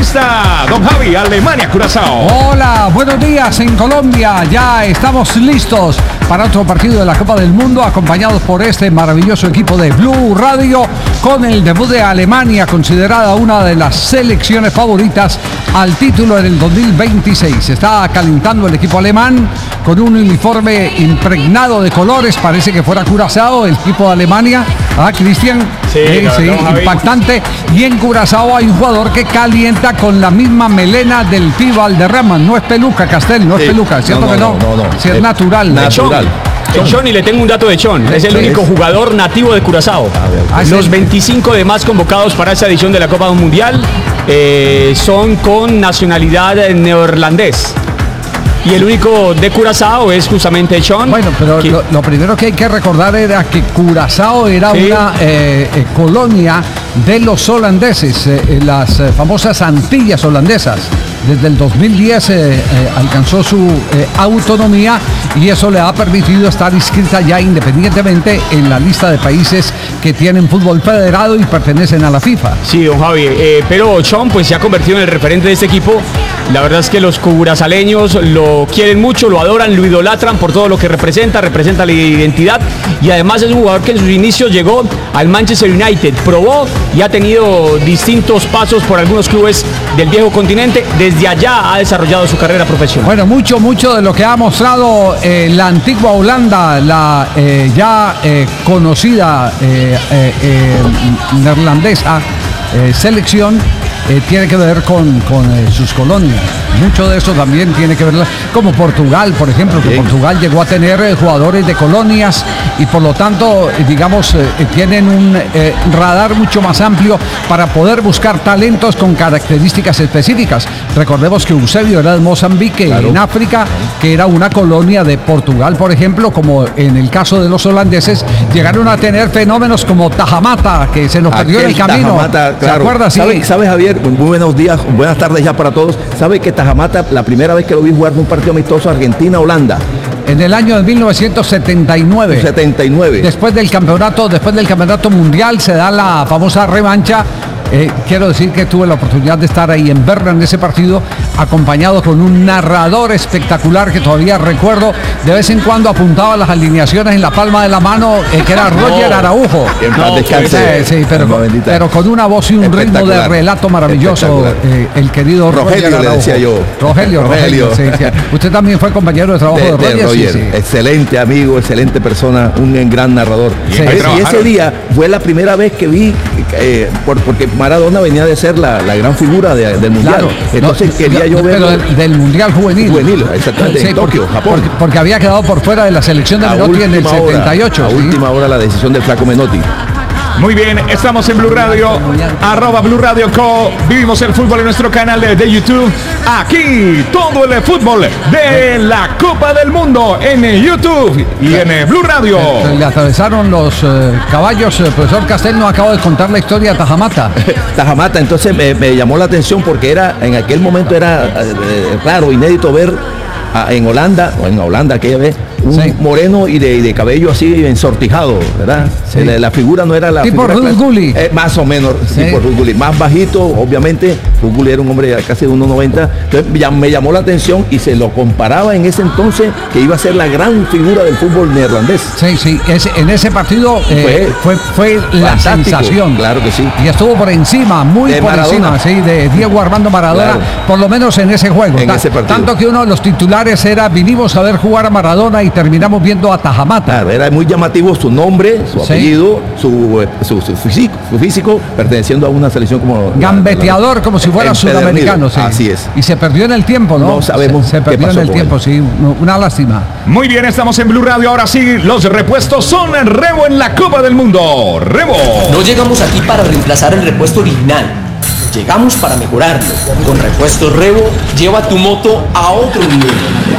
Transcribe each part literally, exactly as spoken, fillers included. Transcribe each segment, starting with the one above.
está don Javi, Alemania, Curazao. Hola, buenos días en Colombia. Ya estamos listos para otro partido de la Copa del Mundo, acompañados por este maravilloso equipo de Blue Radio, con el debut de Alemania, considerada una de las selecciones favoritas al título en el dos mil veintiséis. Está calentando el equipo alemán con un uniforme impregnado de colores, parece que fuera Curazao, el equipo de Alemania. Ah, Cristian, sí, eh, sí, no, impactante. Y en Curazao hay un jugador que calienta con la misma melena del Pi Valderrama. No es peluca, Castel, no es sí. peluca, ¿cierto no, no, que no? No, no, no. Si es, es natural. Natural. De Chon, y le tengo un dato de Chon, es el único jugador nativo de Curazao. Ah, Los sí. veinticinco demás convocados para esta edición de la Copa Mundial eh, son con nacionalidad neerlandés. Y el único de Curazao es justamente Chon. Bueno, pero que... lo, lo primero que hay que recordar era que Curazao era sí. una eh, eh, colonia de los holandeses, eh, las eh, famosas Antillas holandesas. Desde el dos mil diez eh, eh, alcanzó su eh, autonomía y eso le ha permitido estar inscrita ya independientemente en la lista de países que tienen fútbol federado y pertenecen a la FIFA. Sí, don Javi, eh, pero Chon pues se ha convertido en el referente de este equipo. La verdad es que los curazaleños lo quieren mucho, lo adoran, lo idolatran por todo lo que representa, representa la identidad y además es un jugador que en sus inicios llegó al Manchester United, probó y ha tenido distintos pasos por algunos clubes del viejo continente. Desde allá ha desarrollado su carrera profesional. Bueno, mucho, mucho de lo que ha mostrado eh, la antigua Holanda, la eh, ya eh, conocida eh, eh, eh, neerlandesa eh, selección, Eh, tiene que ver con, con eh, sus colonias. Mucho de eso también tiene que ver, como Portugal, por ejemplo, que Portugal llegó a tener eh, jugadores de colonias y por lo tanto, eh, digamos, eh, tienen un eh, radar mucho más amplio para poder buscar talentos con características específicas. Recordemos que Eusebio era de Mozambique, claro, en África, que era una colonia de Portugal, por ejemplo, como en el caso de los holandeses, llegaron a tener fenómenos como Tajamata, que se nos perdió en el camino. Tajamata, claro. ¿Se acuerda? Sí. ¿Sabe, ¿Sabe, Javier? Muy buenos días, buenas tardes ya para todos. ¿Sabe que Tajamata, la primera vez que lo vi jugar fue un partido amistoso Argentina-Holanda? En el año de mil novecientos setenta y nueve. setenta y nueve. Después del campeonato, después del campeonato mundial se da la famosa revancha. Eh, quiero decir que tuve la oportunidad de estar ahí en Berna en ese partido, acompañado con un narrador espectacular que todavía recuerdo, de vez en cuando apuntaba las alineaciones en la palma de la mano, eh, que era Roger no, Araujo. En paz descanse. Sí, sí, pero, pero con una voz y un ritmo de relato maravilloso, eh, el querido Rogelio, Roger Araujo. Le decía yo. Rogelio, Rogelio. Rogelio sí, sí. Usted también fue compañero de trabajo de, de Roger. De Roger. Sí, sí. Excelente amigo, excelente persona, un gran narrador. Sí, y ese día fue la primera vez que vi, eh, por, porque Maradona venía de ser la, la gran figura de, del mundial. Claro, entonces no, quería yo ver del, del mundial juvenil. Juvenil, exactamente, sí, en Tokio, porque, Japón. Porque, porque había quedado por fuera de la selección de a Menotti en el setenta y ocho. Hora, a ¿sí? última hora la decisión del flaco Menotti. Muy bien, estamos en Blue Radio, arroba Blue Radio Co. Vivimos el fútbol en nuestro canal de, de YouTube. Aquí, todo el fútbol de la Copa del Mundo en YouTube y en Blue Radio. Le atravesaron los eh, caballos, el profesor Castel nos acaba de contar la historia de Tajamata. Tajamata, entonces me, me llamó la atención porque era, en aquel momento era eh, raro, inédito ver a, en Holanda, o en Holanda aquella vez, un sí. moreno y de, y de cabello así ensortijado, ¿verdad? Sí. La, la figura no era la tipo figura Ruth Gulli. Eh, más o menos, sí. tipo Ruth Gulli. Más bajito, obviamente, Ruth Gulli era un hombre de casi de uno noventa. Entonces ya me llamó la atención y se lo comparaba en ese entonces que iba a ser la gran figura del fútbol neerlandés. Sí, sí, es, en ese partido eh, fue, fue, fue la sensación. Claro que sí. Y estuvo por encima, muy de por Maradona. encima, sí, de Diego Armando Maradona, claro. Por lo menos en ese juego. En Ta ese partido. Tanto que uno de los titulares era, vinimos a ver jugar a Maradona y terminamos viendo a Tajamata. Claro, era muy llamativo su nombre, su sí. apellido, su, su, su, físico, su físico, perteneciendo a una selección como... Gambeteador, la, la, como si fuera sudamericano. Sí. Así es. Y se perdió en el tiempo, ¿no? No sabemos Se, se perdió en el tiempo, él. sí. Una lástima. Muy bien, estamos en Blue Radio. Ahora sí, los repuestos son en Rebo en la Copa del Mundo. Rebo. No llegamos aquí para reemplazar el repuesto original. Llegamos para mejorarlo. Con Repuestos Rebo, lleva tu moto a otro nivel.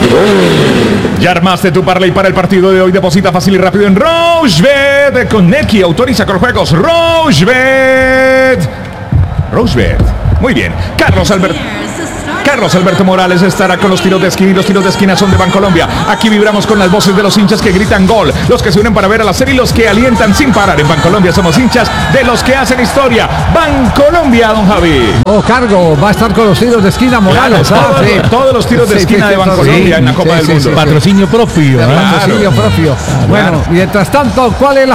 Ya armaste tu parlay para el partido de hoy. Deposita fácil y rápido en Rochebet con Neki. Autoriza con juegos Rochebet. Rochebet. Muy bien. Carlos Alberto. Carlos Alberto Morales estará con los tiros de esquina y los tiros de esquina son de Bancolombia. Aquí vibramos con las voces de los hinchas que gritan gol, los que se unen para ver a la serie y los que alientan sin parar. En Bancolombia somos hinchas de los que hacen historia. Bancolombia, don Javi. Oh, Cargo va a estar con los tiros de esquina Morales. Claro, ¿ah? todos, Sí. todos los tiros de Sí, esquina sí, de sí, Bancolombia sí, en la Copa sí, del sí, Mundo. sí. Patrocinio propio. ¿eh? Patrocinio propio. Bueno, mientras tanto, ¿cuál es la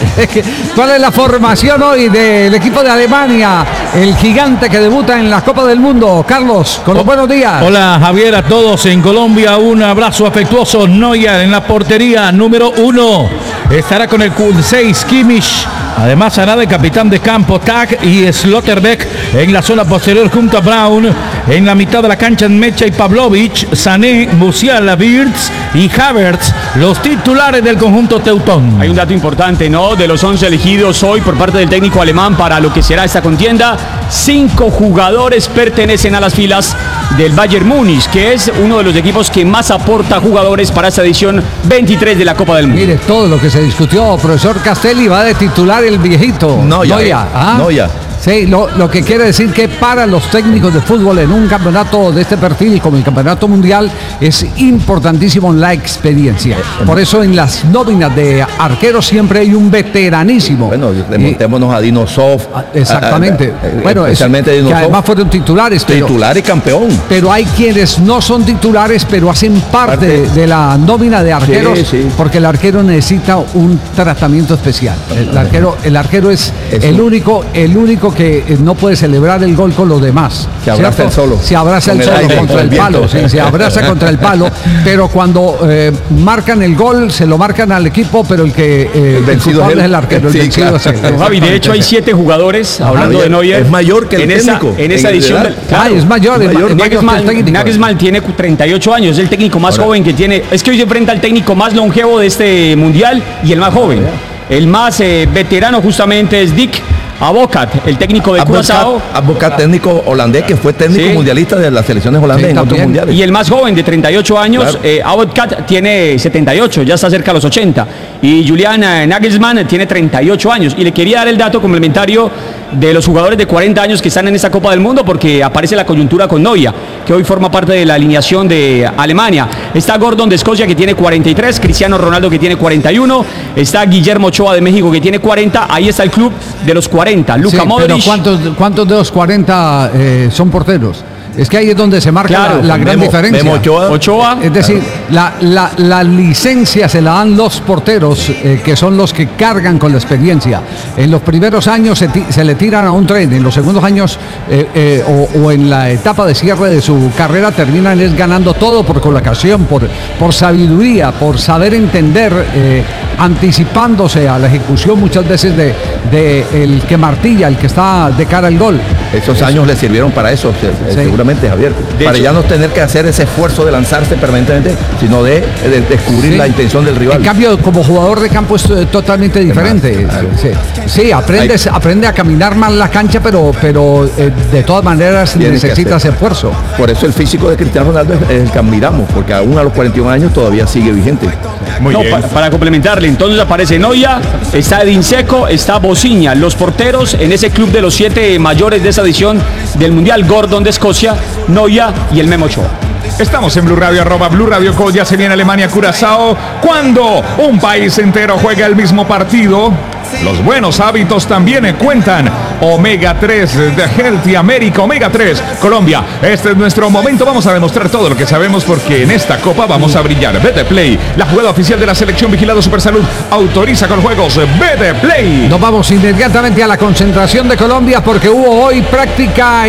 cuál es la formación hoy del equipo de Alemania? El gigante que debuta en la Copa del Mundo. Carlos, con los buenos días. Hola Javier, a todos en Colombia, un abrazo afectuoso. Neuer en la portería, número uno. Estará con el seis, Kimmich. Además hará de capitán de campo Tag y Slotterbeck en la zona posterior junto a Brown. En la mitad de la cancha Mecha y Pavlovic, Sané, Musiala, Wirtz y Havertz, los titulares del conjunto teutón. Hay un dato importante, ¿no? De los once elegidos hoy por parte del técnico alemán para lo que será esta contienda, cinco jugadores pertenecen a las filas del Bayern Múnich, que es uno de los equipos que más aporta jugadores para esta edición veintitrés de la Copa del Mundo. Mire, todo lo que se discutió, profesor Castelli, va de titular el viejito. No, ya. Neuer, ¿ah? No, ya. Sí, lo, lo que quiere decir que para los técnicos de fútbol en un campeonato de este perfil como el campeonato mundial es importantísimo la experiencia. Por eso en las nóminas de arqueros siempre hay un veteranísimo. Bueno, remontémonos a Dino Sof. Exactamente. A, a, a, bueno, especialmente es, Dino que Sof, además fueron titulares. Pero, titular y campeón. Pero hay quienes no son titulares, pero hacen parte, parte. de la nómina de arqueros, sí, sí. Porque el arquero necesita un tratamiento especial. El arquero, el arquero es Eso. el único, el único que no puede celebrar el gol con los demás. Se abraza el solo. Se abraza el, el solo aire, contra el, el palo, sí, se abraza contra el palo, pero cuando eh, marcan el gol, se lo marcan al equipo, pero el que eh, el vencido el es, el, es el arquero, sí, el vencido claro. es el. Javi, de hecho hay siete jugadores, hablando ah, de Neuer. Es mayor que el en técnico. Esa, en esa en edición. Del, claro, ah, es mayor. Es mayor Nagelsmann, Nagelsmann tiene treinta y ocho años, es el técnico más Ahora. joven que tiene. Es que hoy se enfrenta al técnico más longevo de este mundial y el más joven. El más eh, veterano justamente es Dick Advocaat, el técnico de Curazao. Advocaat, técnico holandés que fue técnico sí. mundialista de las selecciones holandesas sí, en otros mundiales. Y el más joven de treinta y ocho años, claro. eh, Advocaat tiene setenta y ocho, ya está cerca a los ochenta. Y Julian Nagelsmann tiene treinta y ocho años. Y le quería dar el dato complementario de los jugadores de cuarenta años que están en esta Copa del Mundo porque aparece la coyuntura con Neuer, que hoy forma parte de la alineación de Alemania. Está Gordon de Escocia que tiene cuarenta y tres, Cristiano Ronaldo que tiene cuarenta y uno, está Guillermo Ochoa de México que tiene cuarenta, ahí está el club de los cuarenta, Luka sí, Modric. Pero ¿cuántos, ¿cuántos de los cuarenta eh, son porteros? Es que ahí es donde se marca claro, la, la gran Memo, diferencia. Memo Ochoa. Ochoa. Es decir, la, la, la licencia se la dan los porteros, eh, que son los que cargan con la experiencia. En los primeros años se, se le tiran a un tren, en los segundos años eh, eh, o, o en la etapa de cierre de su carrera terminan es ganando todo por colocación, por, por sabiduría, por saber entender, eh, anticipándose a la ejecución muchas veces de, de el que martilla, el que está de cara al gol. Esos eso. años le sirvieron para eso, sí. seguramente. Javier, de para hecho, ya no tener que hacer ese esfuerzo de lanzarse permanentemente, sino de, de descubrir sí. la intención del rival. En cambio, como jugador de campo es totalmente diferente. Claro. Sí, sí aprendes, aprende a caminar más la cancha, pero, pero eh, de todas maneras Tienes necesitas esfuerzo. Por eso el físico de Cristiano Ronaldo es el que admiramos, porque aún a los cuarenta y un años todavía sigue vigente. Muy no, bien. Pa para complementarle, entonces aparece Neuer, está Edin Dzeko, está Bociña, los porteros en ese club de los siete mayores de esa edición del Mundial, Gordon de Escocia, Neuer y el Memo Ochoa. Estamos en Blue Radio, arroba Blue Radio Co. Ya se viene Alemania, Curazao. Cuando un país entero juega el mismo partido, los buenos hábitos también cuentan. Omega tres de Healthy America, Omega tres, Colombia. Este es nuestro momento. Vamos a demostrar todo lo que sabemos porque en esta copa vamos a brillar. Betplay, la jugada oficial de la selección Vigilado Supersalud, autoriza con juegos Betplay. Nos vamos inmediatamente a la concentración de Colombia porque hubo hoy práctica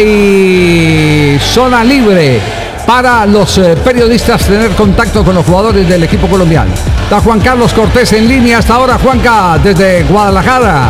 y zona libre para los eh, periodistas tener contacto con los jugadores del equipo colombiano. Está Juan Carlos Cortés en línea hasta ahora. Juanca, desde Guadalajara.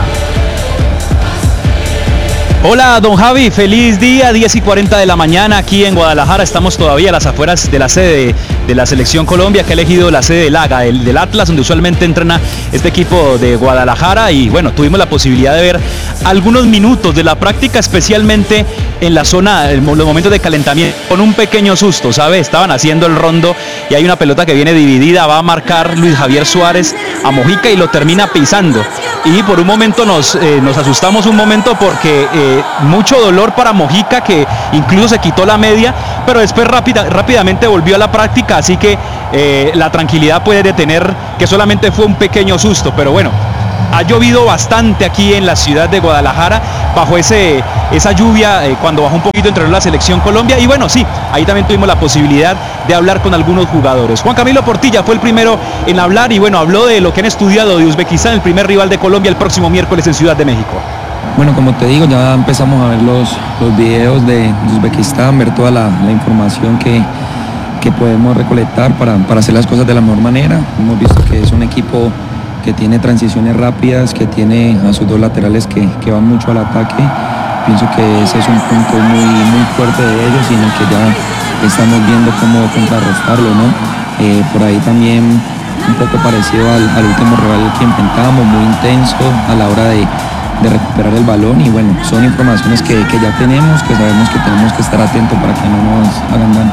Hola, don Javi, feliz día, diez y cuarenta de la mañana aquí en Guadalajara. Estamos todavía a las afueras de la sede de la Selección Colombia, que ha elegido la sede del AGA, del, del Atlas, donde usualmente entrena este equipo de Guadalajara. Y bueno, tuvimos la posibilidad de ver algunos minutos de la práctica, especialmente en la zona, en los momentos de calentamiento, con un pequeño susto, ¿sabe? Estaban haciendo el rondo y hay una pelota que viene dividida, va a marcar Luis Javier Suárez a Mojica y lo termina pisando. y por un momento nos, eh, nos asustamos un momento porque eh, mucho dolor para Mojica, que incluso se quitó la media, pero después rápida, rápidamente volvió a la práctica, así que eh, la tranquilidad puede detener que solamente fue un pequeño susto, pero bueno. Ha llovido bastante aquí en la ciudad de Guadalajara, bajo ese, esa lluvia, eh, cuando bajó un poquito entrenó la selección Colombia, y bueno, sí, ahí también tuvimos la posibilidad de hablar con algunos jugadores. Juan Camilo Portilla fue el primero en hablar y bueno, habló de lo que han estudiado de Uzbekistán, el primer rival de Colombia, el próximo miércoles en Ciudad de México. Bueno, como te digo, ya empezamos a ver los, los videos de Uzbekistán, ver toda la, la información que, que podemos recolectar para, para hacer las cosas de la mejor manera. Hemos visto que es un equipo que tiene transiciones rápidas, que tiene a sus dos laterales que, que van mucho al ataque. Pienso que ese es un punto muy, muy fuerte de ellos y en el que ya estamos viendo cómo contrarrestarlo, ¿no? Eh, por ahí también un poco parecido al, al último rival que enfrentamos, muy intenso a la hora de, de recuperar el balón, y bueno, son informaciones que, que ya tenemos, que sabemos que tenemos que estar atentos para que no nos hagan daño.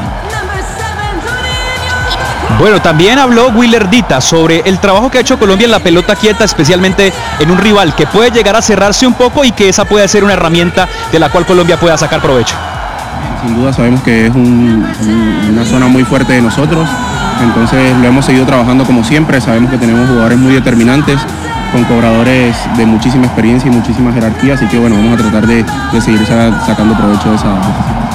Bueno, también habló Willer Dita sobre el trabajo que ha hecho Colombia en la pelota quieta, especialmente en un rival que puede llegar a cerrarse un poco y que esa puede ser una herramienta de la cual Colombia pueda sacar provecho. Sin duda sabemos que es un, un, una zona muy fuerte de nosotros, entonces lo hemos seguido trabajando como siempre. Sabemos que tenemos jugadores muy determinantes, con cobradores de muchísima experiencia y muchísima jerarquía, así que bueno, vamos a tratar de, de seguir sacando provecho de esa posición.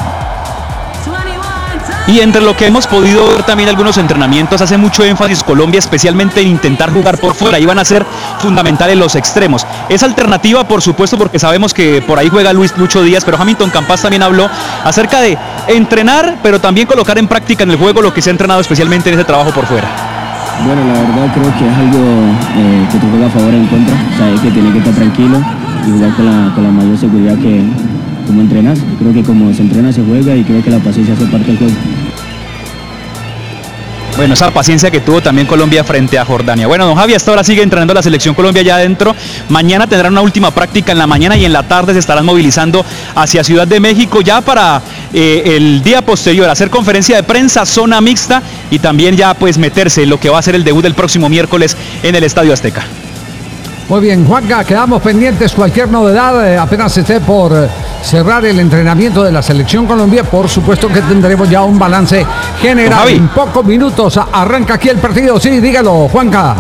Y entre lo que hemos podido ver también algunos entrenamientos, hace mucho énfasis Colombia especialmente en intentar jugar por fuera, y van a ser fundamentales los extremos. Es alternativa, por supuesto, porque sabemos que por ahí juega Luis Lucho Díaz, pero Hamilton Campas también habló acerca de entrenar, pero también colocar en práctica en el juego lo que se ha entrenado especialmente en ese trabajo por fuera. Bueno, la verdad creo que es algo eh, que te juega a favor o en contra, o sea, es que tiene que estar tranquilo y jugar con la, con la mayor seguridad que como entrenas. Yo creo que como se entrena se juega, y creo que la paciencia hace parte del juego. Bueno, esa paciencia que tuvo también Colombia frente a Jordania. Bueno, don Javi, hasta ahora sigue entrenando la selección Colombia ya adentro. Mañana tendrán una última práctica en la mañana, y en la tarde se estarán movilizando hacia Ciudad de México ya para eh, el día posterior hacer conferencia de prensa, zona mixta, y también ya pues meterse en lo que va a ser el debut del próximo miércoles en el Estadio Azteca. Muy bien, Juanca, quedamos pendientes. Cualquier novedad, eh, apenas esté por eh, cerrar el entrenamiento de la selección Colombia, por supuesto que tendremos ya un balance general. En pocos minutos arranca aquí el partido. Sí, dígalo, Juanca.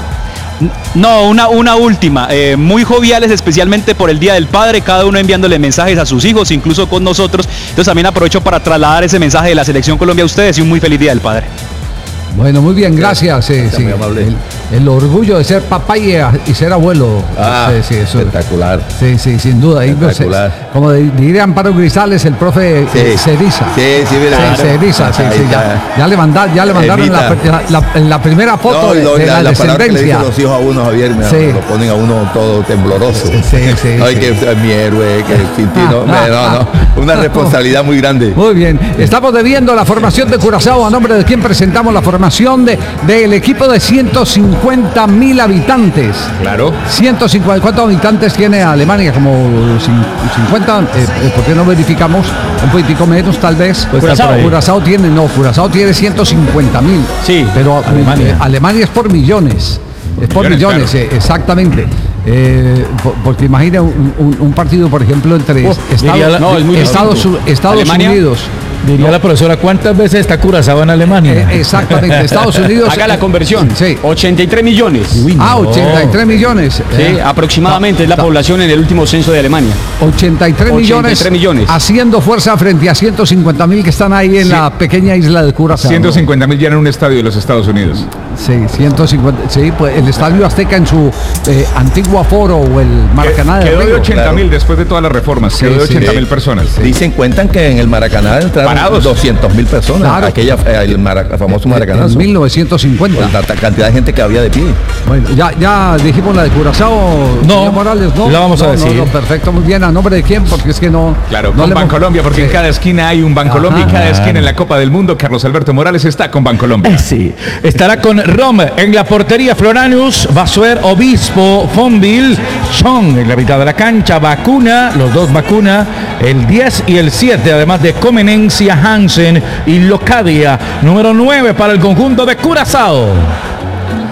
No, una, una última, eh, muy joviales, especialmente por el Día del Padre, cada uno enviándole mensajes a sus hijos, incluso con nosotros. Entonces también aprovecho para trasladar ese mensaje de la selección Colombia a ustedes, y un muy feliz Día del Padre. Bueno, muy bien, gracias. Sí, sí. Muy amable. El, el orgullo de ser papá y, y ser abuelo. Ah, sí, sí, eso, espectacular. Sí, sí, sin duda. Espectacular. Pues, como diría Amparo Grisales, el profe sí. eh, se eriza. Sí, sí, mira. Sí, claro. Se eriza, sí, sí, ya, ya le mandaron, ya le mandaron la, la, la, la primera foto no, de, de la, la descendencia. Que los hijos a uno, Javier, me sí. lo ponen a uno todo tembloroso. Sí, sí, sí. Ay, sí. Que es mi héroe, que Quintino. Ah, no, no, no. Una responsabilidad muy grande. Muy bien. Estamos debiendo la formación de Curazao, a nombre de quien presentamos la formación de del equipo de ciento cincuenta mil habitantes. Claro. ciento cincuenta, ¿cuántos habitantes tiene Alemania? Como cincuenta, eh, ¿por qué no verificamos? Un poquitico menos, tal vez. Pues Curazao. Curazao tiene, no, Curazao tiene ciento cincuenta mil. Sí, pero Alemania. Eh, Alemania es por millones. Es por millones, millones claro. eh, exactamente. Eh, porque imagina un, un, un partido, por ejemplo, entre oh, Estados, la, no, Estados, Estados Unidos. Diría no. la profesora, ¿cuántas veces está Curazao en Alemania? Eh, exactamente, Estados Unidos. Haga la conversión. Sí. ochenta y tres millones. Uy, no. Ah, ochenta y tres millones. Sí, eh. aproximadamente no, es la no. población en el último censo de Alemania. ochenta y tres millones, millones. Haciendo fuerza frente a ciento cincuenta mil que están ahí en sí. la pequeña isla de Curazao. ciento cincuenta mil ya en un estadio de los Estados Unidos. Sí, ciento cincuenta. Sí, pues el Estadio Azteca en su eh, antiguo aforo, o el Maracaná de Quedó Río. de ochenta mil claro. después de todas las reformas. Sí, quedó de ochenta mil sí. personas. Sí. Dicen, cuentan que en el Maracaná entraron doscientos mil personas. Claro. Aquella, el Marac- famoso Maracanazo. En mil novecientos cincuenta. La, la cantidad de gente que había de pie. Bueno, ya, ya dijimos la de Curazao. No, Morales, ¿no? La vamos no, a decir. No, no, perfecto, muy bien. ¿A nombre de quién? Porque es que no. Claro, no con Bancolombia, porque sí. en cada esquina hay un Bancolombia, y cada esquina en la Copa del Mundo. Carlos Alberto Morales está con Bancolombia. Sí. Estará con Rom en la portería, Floranius, Basuer, Obispo, Fonville, Chong en la mitad de la cancha, Vacuna, los dos Vacuna, el diez y el siete, además de Comenencia, Hansen y Locadia. Número nueve para el conjunto de Curazao.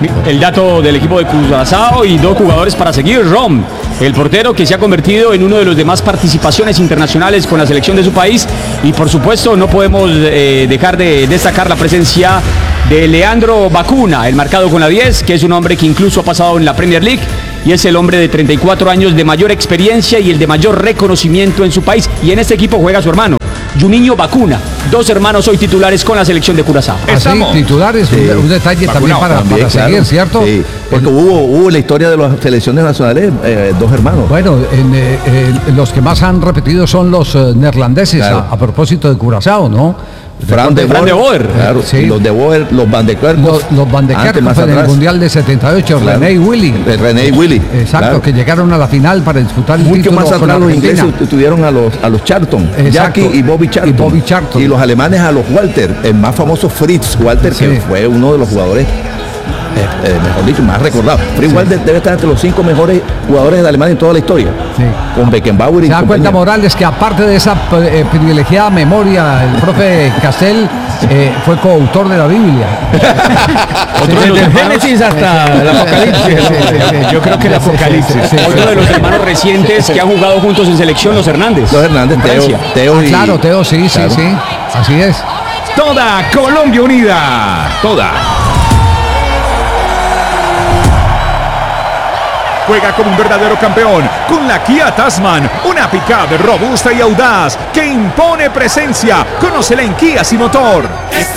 El dato del equipo de Curazao y dos jugadores para seguir. Rom, el portero que se ha convertido en uno de los demás participaciones internacionales con la selección de su país. Y por supuesto no podemos eh, dejar de destacar la presencia de Leandro Bacuna, el marcado con la diez, que es un hombre que incluso ha pasado en la Premier League y es el hombre de treinta y cuatro años de mayor experiencia y el de mayor reconocimiento en su país. Y en este equipo juega su hermano, Juninho Bacuna, dos hermanos hoy titulares con la selección de Curazao. Así, titulares, sí. un, un detalle Bacuna, también para, también, para claro. seguir, ¿cierto? Sí, porque el, hubo, hubo la historia de las selecciones nacionales, eh, dos hermanos. Bueno, en, eh, eh, los que más han repetido son los eh, neerlandeses, claro. a, a propósito de Curazao, ¿no? Fran de Boer, claro, sí. los de Boer, los Van de Kerkhoff. Los, los Van de Kerkhoff en el Mundial de setenta y ocho, claro. René y Willy. El René y Willy. Exacto, claro. que llegaron a la final para disputar el Mucho título más atrás los ingleses tuvieron a los, a los Charlton, Exacto. Jackie y Bobby Charlton. Y Bobby Charlton. Y los alemanes a los Walter, el más famoso Fritz Walter, sí. que fue uno de los jugadores, eh, eh, mejor dicho, más recordado. Fritz sí. Walter debe estar entre los cinco mejores jugadores de Alemania en toda la historia. Sí. Con Beckenbauer y Se da cuenta, Morales, que aparte de esa eh, privilegiada memoria, el profe Castel eh, fue coautor de la Biblia. Desde el Génesis hasta el Apocalipsis. Sí, sí, sí, sí. Yo creo que el Apocalipsis. Sí, sí, sí. Otro de los hermanos recientes que han jugado juntos en selección, los Hernández. Los Hernández, Teo. Teo ah, y... Claro, Teo, sí, sí, claro. sí. Así es. Toda Colombia unida. Toda. Juega como un verdadero campeón con la Kia Tasman, una pick-up robusta y audaz que impone presencia. Conócela en Kia Sin Motor.